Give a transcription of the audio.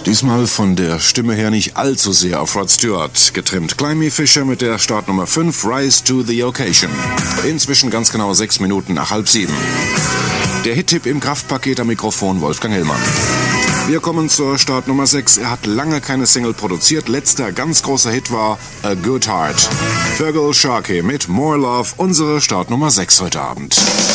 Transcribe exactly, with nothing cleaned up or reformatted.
Diesmal von der Stimme her nicht allzu sehr auf Rod Stewart getrimmt. Climby Fisher mit der Startnummer fünf, Rise to the Occasion. Inzwischen ganz genau sechs Minuten nach halb sieben. Der Hit-Tipp im Kraftpaket am Mikrofon Wolfgang Hillmann. Wir kommen zur Startnummer sechs. Er hat lange keine Single produziert. Letzter ganz großer Hit war A Good Heart. Fergal Sharkey mit More Love, unsere Startnummer sechs heute Abend.